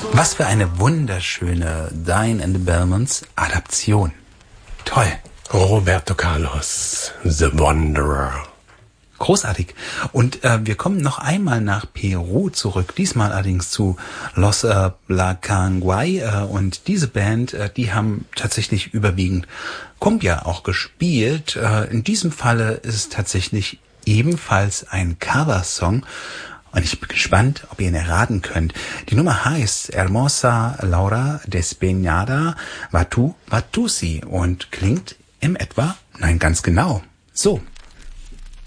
Was für eine wunderschöne Diane and the Belmonts Adaption. Toll. Roberto Carlos, The Wanderer. Großartig. Und wir kommen noch einmal nach Peru zurück, diesmal allerdings zu Los Blacanguay. Und diese Band, die haben tatsächlich überwiegend Cumbia auch gespielt. In diesem Falle ist es tatsächlich ebenfalls ein Coversong. Und ich bin gespannt, ob ihr ihn erraten könnt. Die Nummer heißt Hermosa Laura Despeñada Vatu Vatusi und klingt im etwa, nein, ganz genau, so.